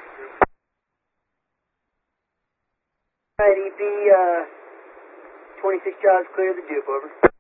Alright, EP, 26 jobs clear the Duke, over.